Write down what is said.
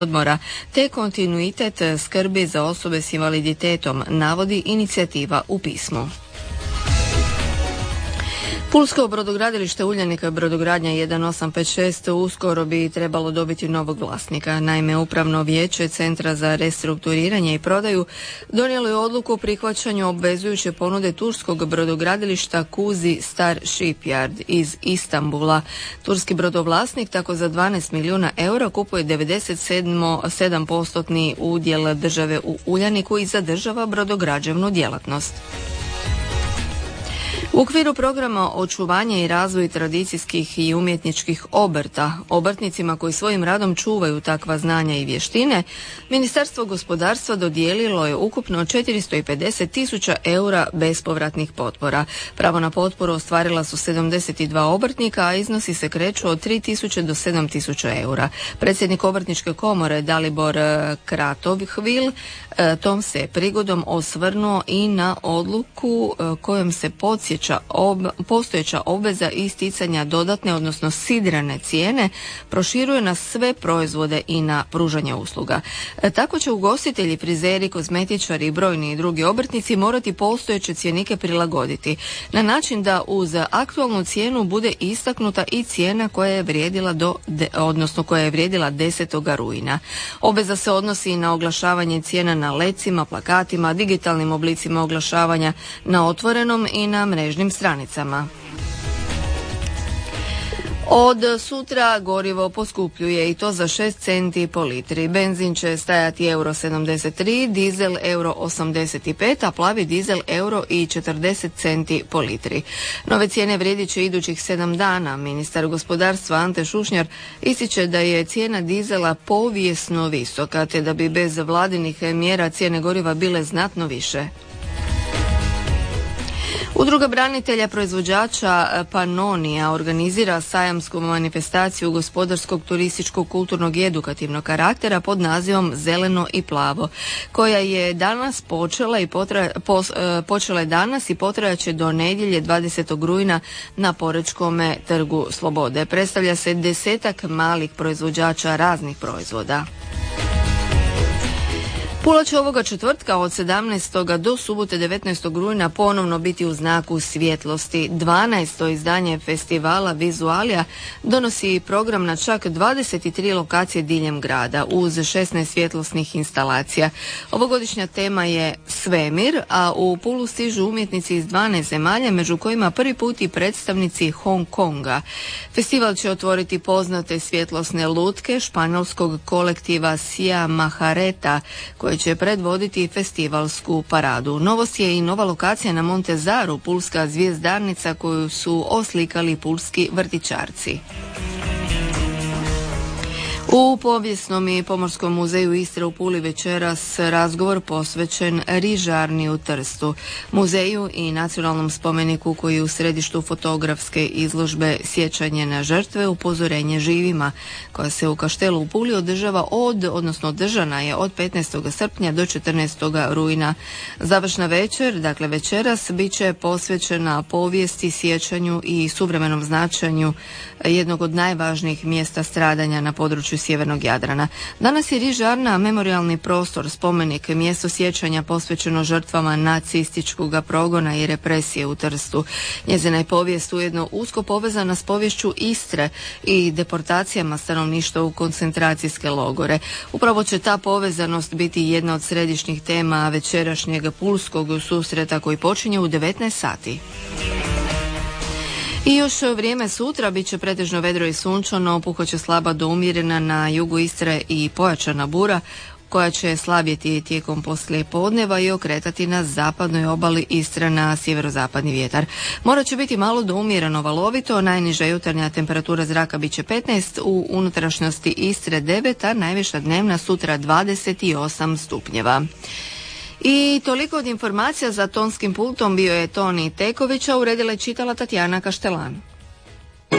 odmora te kontinuitet skrbi za osobe s invaliditetom, navodi inicijativa u pismu. Pulsko brodogradilište Uljanik brodogradnja 1856 uskoro bi trebalo dobiti novog vlasnika. Naime, upravno vijeće Centra za restrukturiranje i prodaju donijelo je odluku o prihvaćanju obvezujuće ponude turskog brodogradilišta Kuzi Star Shipyard iz Istanbula. Turski brodovlasnik tako za 12 milijuna eura kupuje 97% udjel države u Uljaniku i zadržava brodograđevnu djelatnost. U okviru programa očuvanja i razvoj tradicijskih i umjetničkih obrta, obrtnicima koji svojim radom čuvaju takva znanja i vještine, Ministarstvo gospodarstva dodijelilo je ukupno 450.000 eura bespovratnih potpora. Pravo na potporu ostvarila su 72 obrtnika, a iznosi se kreću od 3.000 do 7.000 eura. Predsjednik Obrtničke komore Dalibor Kratovhvil tom se prigodom osvrnuo i na odluku kojom se postojeća obveza isticanja dodatne, odnosno sidrane cijene proširuje na sve proizvode i na pružanje usluga. Tako će ugostitelji, frizeri, kozmetičari i brojni drugi obrtnici morati postojeće cjenike prilagoditi na način da uz aktualnu cijenu bude istaknuta i cijena koja je vrijedila koja je vrijedila 10. rujna. Obveza se odnosi na oglašavanje cijena na lecima, plakatima, digitalnim oblicima oglašavanja na otvorenom i na mrežnim stranicama. Od sutra gorivo poskupljuje i to za 6 centi po litri. Benzin će stajati €73, dizel €85, a plavi dizel €40 po litri. Nove cijene vrijedit će idućih 7 dana. Ministar gospodarstva Ante Šušnjar ističe da je cijena dizela povijesno visoka, te da bi bez vladinih mjera cijene goriva bile znatno više. Udruga branitelja proizvođača Panonija organizira sajamsku manifestaciju gospodarskog, turističkog, kulturnog i edukativnog karaktera pod nazivom Zeleno i plavo, koja je danas počela je danas i potrajaće do nedjelje 20. rujna na Porečkome trgu Slobode. Predstavlja se 10 malih proizvođača raznih proizvoda. Pula će ovoga četvrtka od 17. do subote 19. rujna ponovno biti u znaku svjetlosti. 12. izdanje festivala Vizualija donosi program na čak 23 lokacije diljem grada uz 16 svjetlosnih instalacija. Ovogodišnja tema je Svemir, a u Pulu stižu umjetnici iz 12 zemalja, među kojima prvi put i predstavnici Hong Konga. Festival će otvoriti poznate svjetlosne lutke španjolskog kolektiva Sia Mahareta, koje će predvoditi festivalsku paradu. Novost je i nova lokacija na Montezaru, pulska zvijezdarnica koju su oslikali pulski vrtićarci. U Povijesnom i Pomorskom muzeju Istre u Puli večeras razgovor posvećen rižarni u Trstu, muzeju i nacionalnom spomeniku koji je u središtu fotografske izložbe Sjećanje na žrtve, upozorenje živima, koja se u Kaštelu u Puli održana je od 15. srpnja do 14. rujna. Završna večer, dakle večeras, bit će posvećena povijesti, sjećanju i suvremenom značenju jednog od najvažnijih mjesta stradanja na području sjevernog Jadrana. Danas je rižarna memorijalni prostor, spomenik, mjesto sjećanja posvećeno žrtvama nacističkog progona i represije u Trstu. Njezina je povijest ujedno usko povezana s poviješću Istre i deportacijama stanovništva u koncentracijske logore. Upravo će ta povezanost biti jedna od središnjih tema večerašnjeg pulskog susreta koji počinje u 19 sati. I još vrijeme sutra bit će pretežno vedro i sunčano, puhat će slaba do umjerena na jugu Istre i pojačana bura koja će slabjeti tijekom poslijepodneva i okretati na zapadnoj obali Istre na sjeverozapadni vjetar. More će biti malo do umjereno valovito, najniža jutarnja temperatura zraka bit će 15, u unutrašnjosti Istre 9, a najviša dnevna sutra 28 stupnjeva. I toliko od informacija. Za tonskim pultom bio je Toni Teković, a uredila je čitala Tatjana Kaštelan.